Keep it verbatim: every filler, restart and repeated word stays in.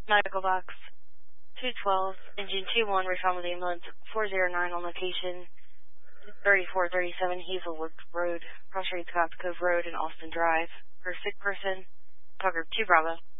Medical box two twelve, engine two one, refound with ambulance four zero nine on location, thirty-four thirty-seven Hazelwood Road, Cross Streets, Cove Road, and Austin Drive. For a sick person, Tucker two Bravo.